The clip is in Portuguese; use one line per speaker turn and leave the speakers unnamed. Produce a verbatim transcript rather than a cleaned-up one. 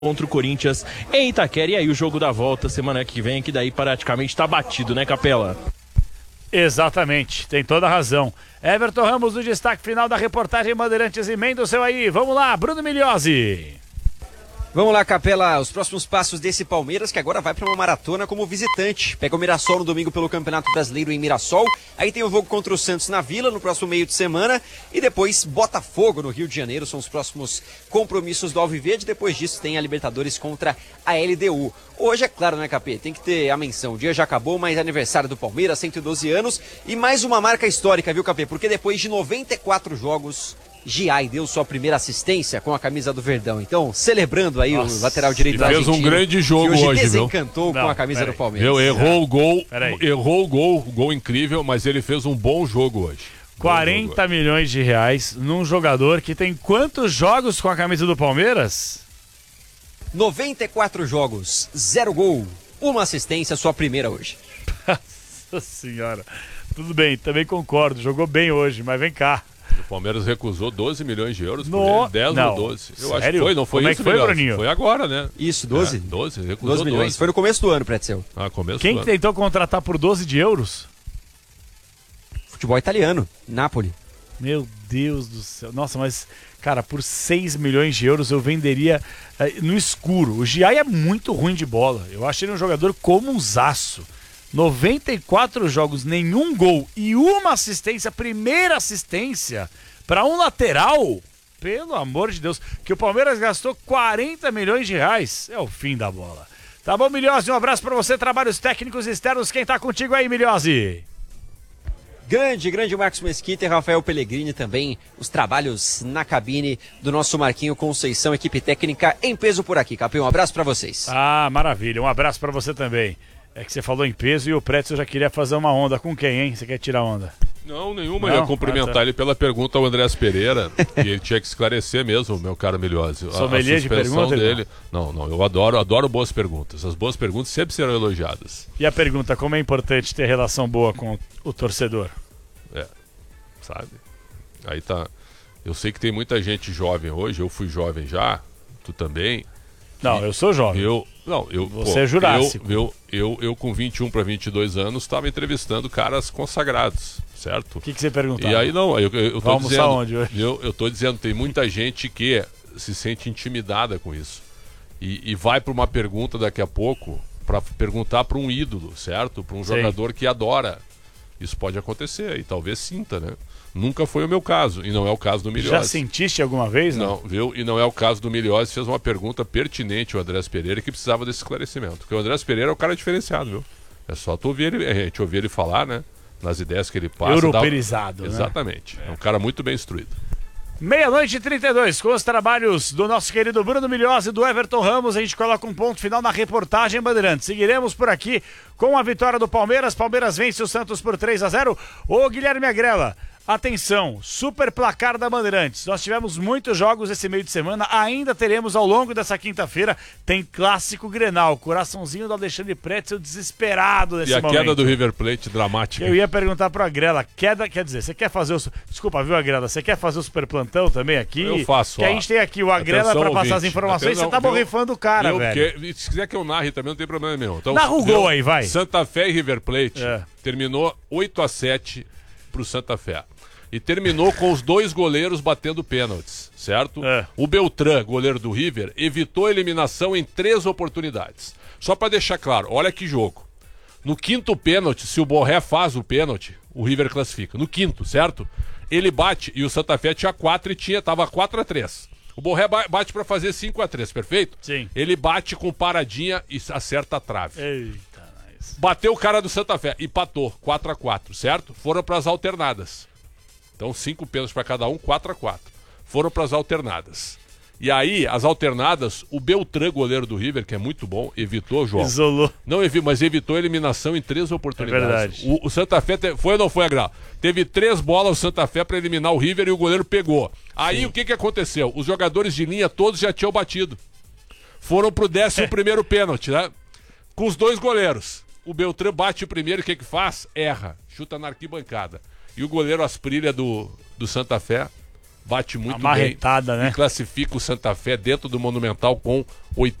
contra o Corinthians em Itaquera. E aí o jogo da volta semana que vem, que daí praticamente tá batido, né, Capela?
Exatamente, tem toda a razão. Everton Ramos, o destaque final da reportagem Bandeirantes, emenda o seu aí. Vamos lá, Bruno Migliozzi.
Vamos lá, Capela, os próximos passos desse Palmeiras, que agora vai para uma maratona como visitante. Pega o Mirassol no domingo pelo Campeonato Brasileiro em Mirassol. Aí tem o jogo contra o Santos na Vila no próximo meio de semana. E depois Botafogo no Rio de Janeiro. São os próximos compromissos do Alviverde. Depois disso tem a Libertadores contra a L D U. Hoje é claro, né, Capê? Tem que ter a menção. O dia já acabou, mas é aniversário do Palmeiras, cento e doze anos. E mais uma marca histórica, viu, Capê? Porque depois de noventa e quatro jogos... Giai deu sua primeira assistência com a camisa do Verdão. Então, celebrando aí Nossa, o lateral direito da Argentina.
Fez um grande jogo
que hoje.
hoje,
desencantou
viu?
com a camisa do Palmeiras.
Viu? Errou o gol, errou o gol, gol incrível, mas ele fez um bom jogo hoje.
quarenta milhões de reais num jogador que tem quantos jogos com a camisa do Palmeiras?
noventa e quatro jogos, zero gol, uma assistência, sua primeira hoje.
Nossa senhora. Tudo bem, também concordo, jogou bem hoje, mas vem cá.
O Palmeiras recusou doze milhões de euros
no...
por ele, dez
não.
ou doze. Eu
Sério?
acho que foi, não foi
Como
isso,
é que foi, Bruninho?
Foi agora, né?
Isso, doze?
É, doze, recusou
doze milhões.
doze.
Foi no começo do ano, Pretzel.
Ah, começo
Quem
do ano.
tentou contratar por doze de euros?
Futebol italiano, Napoli.
Meu Deus do céu. Nossa, mas, cara, por seis milhões de euros eu venderia eh, no escuro. O Giai é muito ruim de bola. Eu acho ele um jogador comunzaço. noventa e quatro jogos, nenhum gol e uma assistência, primeira assistência para um lateral. Pelo amor de Deus, que o Palmeiras gastou quarenta milhões de reais. É o fim da bola. Tá bom, Migliozzi? Um abraço para você, trabalhos técnicos externos. Quem tá contigo aí, Migliozzi?
Grande, grande Marcos Mesquita e Rafael Pellegrini também, os trabalhos na cabine do nosso Marquinho Conceição, equipe técnica em peso por aqui. Capê, um abraço para vocês.
Ah, maravilha, um abraço para você também. É que você falou em peso e o Pretzel já queria fazer uma onda com quem, hein? Você quer tirar onda?
Não, nenhuma.
Não?
Eu ia cumprimentar
Ah, tá.
ele pela pergunta ao Andrés Pereira, que ele tinha que esclarecer mesmo, meu caro Migliozzi. A,
Sommelier
a
de
suspensão
pergunta,
dele. Não, não, eu adoro, adoro boas perguntas. As boas perguntas sempre serão elogiadas.
E a pergunta, como é importante ter relação boa com o torcedor?
É, sabe? Aí tá. Eu sei que tem muita gente jovem hoje, eu fui jovem já, tu também.
Não, eu sou jovem.
Eu, não, eu,
Você
pô,
é jurássico.
Eu, eu, eu, eu com vinte e um para vinte e dois anos estava entrevistando caras consagrados, certo?
O que, que você perguntou?
E aí não, eu, eu, eu tô
Vamos
dizendo,
aonde hoje?
eu, eu tô dizendo, tem muita gente que se sente intimidada com isso e, e vai para uma pergunta daqui a pouco para perguntar para um ídolo, certo? Para um
Sim.
jogador que adora. Isso pode acontecer e talvez sinta, né? Nunca foi o meu caso, e não é o caso do Migliozzi.
Já sentiste alguma vez? Não,
Não, viu? E não é o caso do Migliozzi, fez uma pergunta pertinente ao Andrés Pereira que precisava desse esclarecimento. Porque o Andrés Pereira é um cara diferenciado, viu? É só tu ouvir ele, a gente ouvir ele falar, né? Nas ideias que ele passa.
Europeirizado,
dá...
né?
Exatamente. É. é um cara muito bem instruído.
Meia-noite e trinta e dois, com os trabalhos do nosso querido Bruno Migliozzi e do Everton Ramos, a gente coloca um ponto final na reportagem Bandeirantes. Seguiremos por aqui com a vitória do Palmeiras. Palmeiras vence o Santos por três a zero. Ô Guilherme Agrela, atenção, super placar da Bandeirantes. Nós tivemos muitos jogos esse meio de semana, ainda teremos ao longo dessa quinta-feira. Tem clássico Grenal, coraçãozinho do Alexandre Pretzel desesperado nesse
e a
momento.
queda do River Plate dramática.
Eu ia perguntar pro Agrela, queda, quer dizer, você quer fazer o... Desculpa, viu, Agrela, você quer fazer o super plantão também aqui?
Eu faço,
Que
ó.
a gente tem aqui o Agrela pra passar as informações,
Atenção,
você tá
viu?
borrifando o cara,
eu,
velho.
Que, se quiser que eu narre também, não tem problema nenhum. Então,
Narra o
viu?
gol aí, vai.
Santa Fé e River Plate
É.
terminou oito a sete pro Santa Fé. E terminou com os dois goleiros batendo pênaltis, certo?
É.
O Beltrán, goleiro do River, evitou a eliminação em três oportunidades. Só pra deixar claro, olha que jogo. No quinto pênalti, se o Borré faz o pênalti, o River classifica. No quinto, certo? Ele bate e o Santa Fé tinha quatro e tinha, tava quatro a três. O Borré bate pra fazer cinco a três, perfeito?
Sim.
Ele bate com paradinha e acerta a trave.
Eita, nice.
Bateu o cara do Santa Fé, empatou, quatro a quatro, certo? Foram pras alternadas. Então, cinco pênaltis para cada um, quatro a quatro. Foram para as alternadas. E aí, as alternadas, o Beltrán, goleiro do River, que é muito bom, evitou, João.
Isolou.
Não evitou, mas evitou a eliminação em três oportunidades.
É verdade.
O, o Santa Fé, te... foi ou não foi, Agrau? Teve três bolas o Santa Fé para eliminar o River e o goleiro pegou. Aí, Sim. o que, que aconteceu? Os jogadores de linha todos já tinham batido. Foram pro décimo primeiro pênalti, né? Com os dois goleiros. O Beltrán bate o primeiro, o que que faz? Erra. Chuta na arquibancada. E o goleiro Asprilha do, do Santa Fé bate muito
Uma marretada,
bem
né?
e classifica o Santa Fé dentro do Monumental com